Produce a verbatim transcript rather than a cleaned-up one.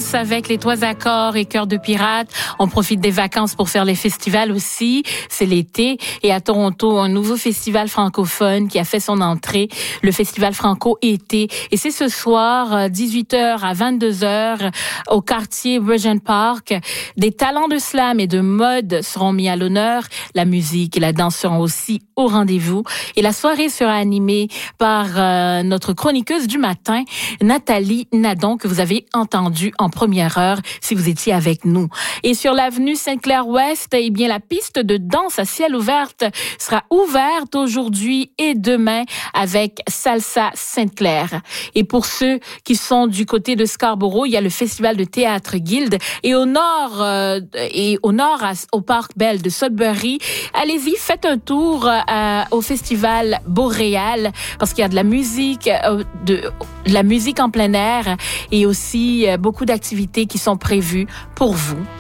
vacances avec les Trois Accords et Cœur de Pirate. On profite des vacances pour faire les festivals aussi. C'est l'été. Et à Toronto, un nouveau festival francophone qui a fait son entrée, le Festival Franco-Été. Et c'est ce soir, dix-huit heures à vingt-deux heures, au quartier Regent Park. Des talents de slam et de mode seront mis à l'honneur. La musique et la danse seront aussi au rendez-vous. Et la soirée sera animée par euh, notre chroniqueuse du matin, Nathalie Nadon, que vous avez entendue en première heure si vous étiez avec nous. Et sur l'avenue Sainte-Claire-Ouest, eh bien, la piste de danse à ciel ouvert sera ouverte aujourd'hui et demain avec Salsa Sainte-Claire. Et pour ceux qui sont du côté de Scarborough, il y a le Festival de théâtre Guilde. Et au nord, euh, et au nord, à, au Parc Bell de Sudbury, allez-y, faites un tour euh, au Festival Boréal parce qu'il y a de la musique, euh, de, de la musique en plein air et aussi euh, beaucoup d'activités qui sont prévues pour vous.